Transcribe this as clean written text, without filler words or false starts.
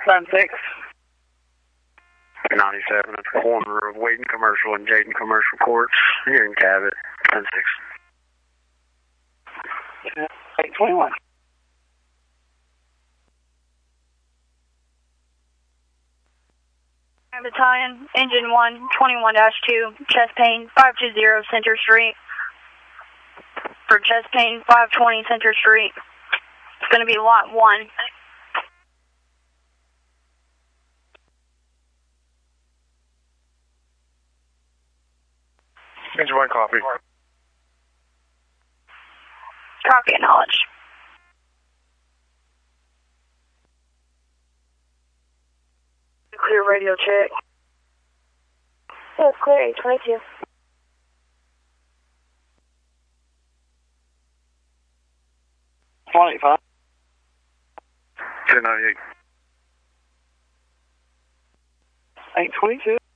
10-6. 97 at the corner of Wade and Commercial and Jaden Commercial Courts here in Cabot. 10-6. 821. Battalion, Engine 1, 21-2, chest pain, 520 Center Street. For chest pain, 520 Center Street. It's going to be lot 1. Engine 1, copy. Copy, acknowledge. Clear radio check. Yeah, it's clear, 822. Twenty five. 1098. 822.